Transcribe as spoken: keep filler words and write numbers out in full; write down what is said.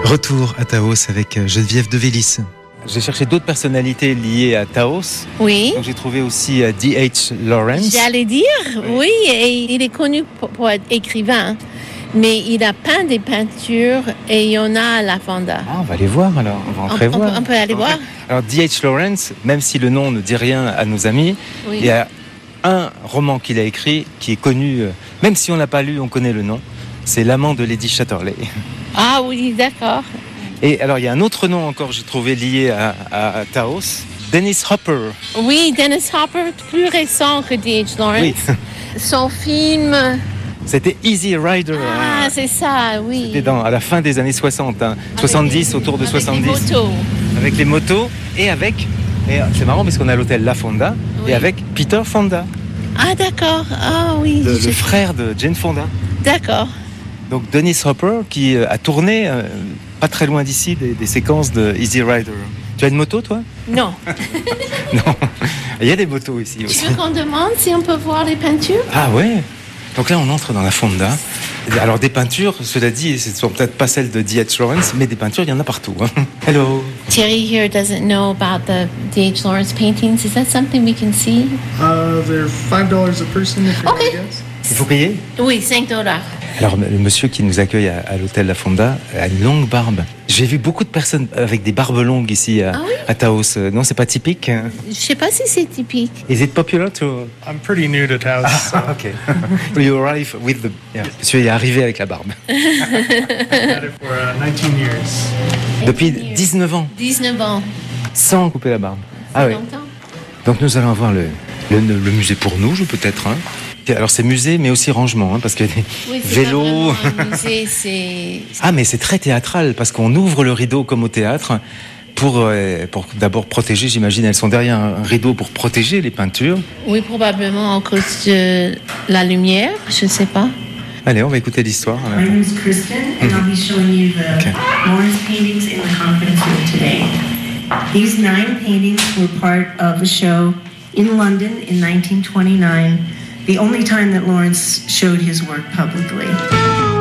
Retour à Taos avec Geneviève de Vélis. J'ai cherché d'autres personnalités liées à Taos. Oui. Donc j'ai trouvé aussi D H Lawrence. J'allais dire, oui, oui, et il est connu pour, pour être écrivain, mais il a peint des peintures et il y en a à la Fonda. Ah, on va aller voir alors, on va entrer on, voir. On, on peut aller voir. Alors D H Lawrence, même si le nom ne dit rien à nos amis, oui. Il y a un roman qu'il a écrit qui est connu, même si on n'a pas lu, on connaît le nom, c'est L'amant de Lady Chatterley. Ah oui, d'accord. Et alors, il y a un autre nom encore, j'ai trouvé, lié à, à, à Taos. Dennis Hopper. Oui, Dennis Hopper, plus récent que D H Lawrence. Oui. Son film... C'était Easy Rider. Ah, hein. C'est ça, oui. C'était dans, à la fin des années soixante, hein. soixante-dix, les, autour de avec soixante-dix. Avec les motos. Avec les motos et avec... Et c'est marrant parce qu'on a l'hôtel La Fonda, oui. Et avec Peter Fonda. Ah, d'accord. Ah, oui. Le, je... le frère de Jane Fonda. D'accord. Donc Dennis Hopper qui a tourné euh, pas très loin d'ici des, des séquences de Easy Rider. Tu as une moto toi ? Non. Non. Il y a des motos ici aussi. Tu veux qu'on demande si on peut voir les peintures ? Ah ouais. Donc là on entre dans la Fonda. Alors des peintures, cela dit, ce ne sont peut-être pas celles de D H Lawrence, mais des peintures il y en a partout. Hein. Hello. Terry here doesn't know about the D H Lawrence paintings. Is that something we can see ? Uh, they're five dollars a person if you okay. want to guess. Il faut payer ? Oui, cinq dollars. Alors, le monsieur qui nous accueille à, à l'hôtel La Fonda a une longue barbe. J'ai vu beaucoup de personnes avec des barbes longues ici à, ah oui? à Taos. Non, c'est pas typique. Je sais pas si c'est typique. Is it popular to... I'm pretty new to Taos. So. Ah, ok. You arrive with the... Yeah. Monsieur est arrivé avec la barbe. I've had it for uh, nineteen years. Depuis dix-neuf ans. dix-neuf ans. Sans couper la barbe. C'est ah oui. Longtemps. Donc nous allons voir le, le, le musée pour nous, je peut-être. Hein. Alors c'est musée, mais aussi rangement, hein, parce que des oui, vélos. Un musée, c'est... Ah, mais c'est très théâtral, parce qu'on ouvre le rideau comme au théâtre pour, euh, pour d'abord protéger. J'imagine, elles sont derrière un rideau pour protéger les peintures. Oui, probablement à cause de la lumière, je ne sais pas. Allez, on va écouter l'histoire. My name is Kristen, and I'll be showing you the okay. Lawrence paintings in the conference room today. These nine paintings were part of a show in London in nineteen twenty-nine. The only time that Lawrence showed his work publicly.